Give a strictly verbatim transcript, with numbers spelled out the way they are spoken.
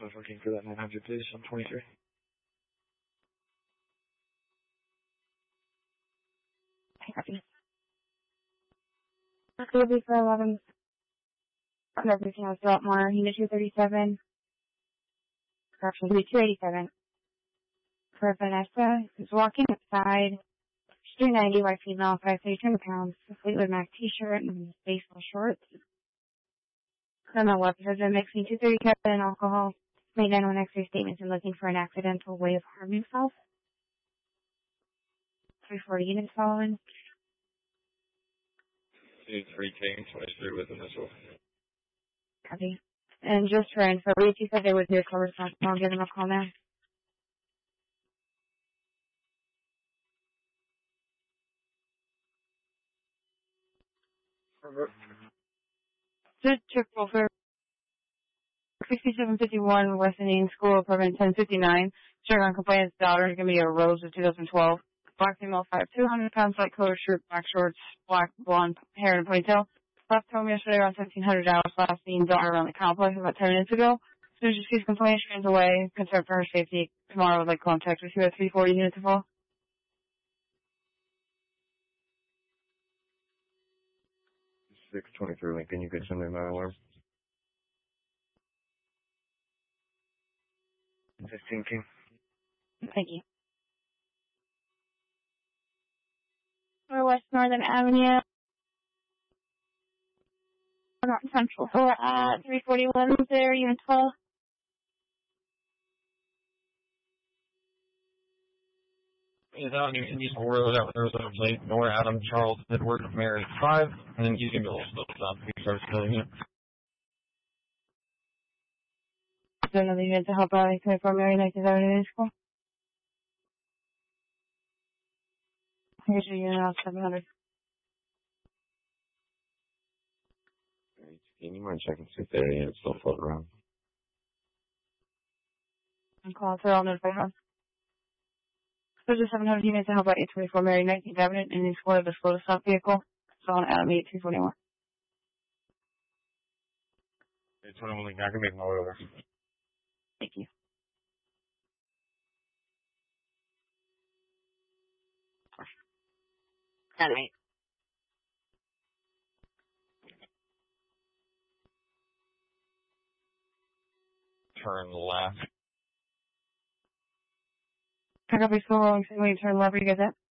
I was looking for that nine hundred, please, on twenty-three. Copy. It will be for eleven. Everything else a lot more. Unit two thirty-seven. Correction, two eighty-seven. For Vanessa, who's walking outside. She's three ninety, white female, five feet, two hundred pounds. Fleetwood Mac t-shirt and baseball shorts. Criminal weapons are mixing two thirty-seven alcohol. Made nine one X-ray statements and looking for an accidental way of harming himself. three forty units following. three K twenty-three with initial. Copy. And just for info, you said they would do a call response. I'll give them a call now. Just check over sixty-seven fifty-one West Indian School, apartment ten fifty-nine. Check on complainant's daughter. It's going to be a Rose of two thousand twelve. Black female, five two hundred pounds, light color shirt, black shorts, black blonde hair and ponytail. Left home yesterday around seventeen hundred hours. Last seen daughter around the complex about ten minutes ago. As soon as she sees complaint, she runs away. Concerned for her safety. Tomorrow would like contact with you at three forty units of all. six twenty-three Lincoln, you could send me my alarm. fifteen King. Thank you. We're West Northern Avenue. North Central. We're at three forty-one there, unit twelve. Is out in East Road, out there was a late Nora Adam Charles Edward Mary five, and then you can go slow stop service building it. So another unit to help out like twenty-four Mary nineteen Avenue School. Here's your unit out seven hundred. Can you mind checking see if there are units still floating around? I'm calling for all notified house. There's a seven hundred units to help out eight twenty-four Mary nineteenth Avenue and in school of the slow stop vehicle. So on Adam eight two forty-one. eight twenty-one Lincoln, I can make my way over. Thank you. All right. Turn left. Pick up your school rolling, so when you turn left, you get that?